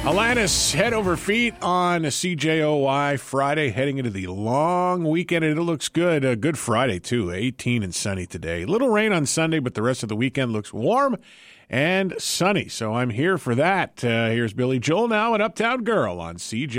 Alanis, head over feet on CJOY Friday, heading into the long weekend, and it looks good. Good Friday, too. 18 and sunny today. Little rain on Sunday, but the rest of the weekend looks warm and sunny. So I'm here for that. Here's Billy Joel now, an Uptown Girl on CJ.